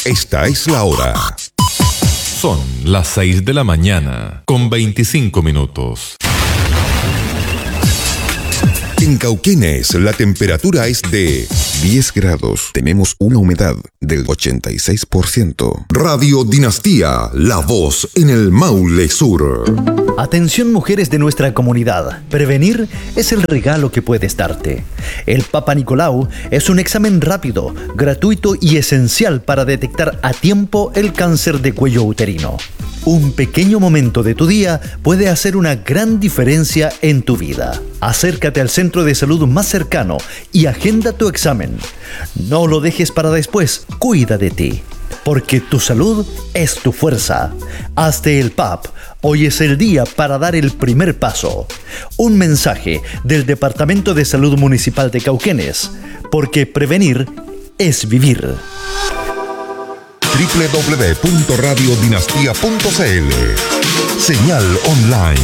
Esta es la hora. Son las 6 de la mañana, con 25 minutos. En Cauquenes, la temperatura es de 10 grados. Tenemos una humedad del 86%. Radio Dinastía, la voz en el Maule Sur. Atención, mujeres de nuestra comunidad. Prevenir es el regalo que puedes darte. El Papa Nicolau es un examen rápido, gratuito y esencial para detectar a tiempo el cáncer de cuello uterino. Un pequeño momento de tu día puede hacer una gran diferencia en tu vida. Acércate al centro de salud más cercano y agenda tu examen. No lo dejes para después, cuida de ti, porque tu salud es tu fuerza. Hazte el PAP, hoy es el día para dar el primer paso. Un mensaje del Departamento de Salud Municipal de Cauquenes, porque prevenir es vivir. www.radiodinastia.cl. Señal online.